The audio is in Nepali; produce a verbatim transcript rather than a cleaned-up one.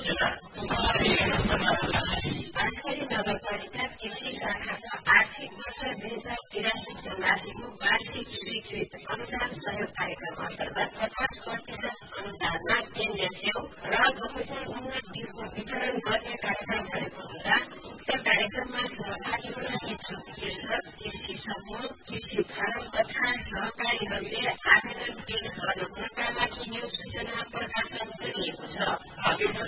योजना बाँसबारी नगरपालिका कृषि शाखाका आर्थिक वर्ष दुई हजार तिरासी चौरासीको वार्षिक स्वीकृत अनुदान सहयोग कार्यक्रम अन्तर्गत पचास प्रतिशत अनुदानमा केन्द्रीय च्याउ र गहुँको उन्नत बिउको वितरण गर्ने कार्यक्रम रहेको हुँदा उक्त कार्यक्रममा सहभागी हुन इच्छुक कृषक, कृषि समूह, कृषि फारम तथा सहकारीहरूले आवेदन पेश गर्न हुनका लागि यो सूचना प्रकाशन गरिएको छ।